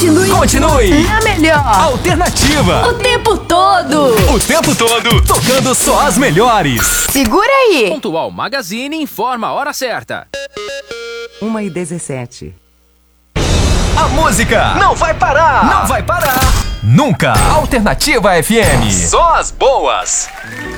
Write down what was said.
Continue. Na melhor. Alternativa. O tempo todo. O tempo todo, tocando só as melhores. Segura aí. Pontual Magazine informa a hora certa. 1h17. A música não vai parar. Não vai parar. Nunca. Alternativa FM. Só as boas.